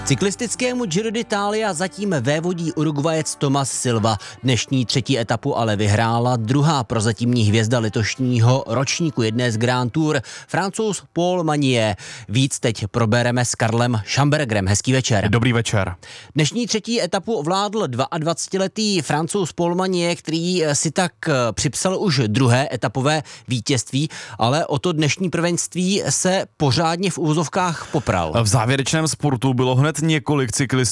Cyklistickému Giro d'Italia zatím vévodí Uruguayec Thomas Silva. Dnešní třetí etapu ale vyhrála druhá prozatímní hvězda letošního ročníku jedné z Grand Tour, Francouz Paul Magnier. Víc teď probereme s Karlem Schambergerem. Hezký večer. Dobrý večer. Dnešní třetí etapu ovládl 22letý Francouz Paul Magnier, který si tak připsal už druhé etapové vítězství, ale o to dnešní prvenství se pořádně v úvozovkách popral. V závěrečném sportu bylo hned několik cyklistů